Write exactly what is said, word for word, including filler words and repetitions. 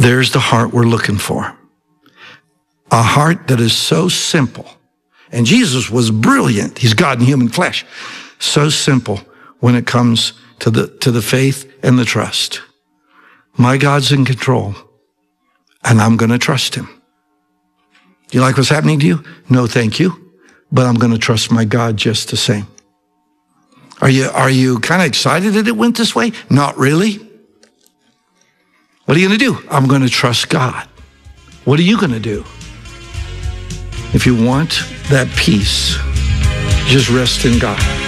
There's the heart we're looking for. A heart that is so simple. And Jesus was brilliant. He's God in human flesh. So simple when it comes to the, to the faith and the trust. My God's in control, and I'm going to trust him. You like what's happening to you? No, thank you. But I'm going to trust my God just the same. Are you, are you kind of excited that it went this way? Not really. What are you going to do? I'm going to trust God. What are you going to do? If you want that peace, just rest in God.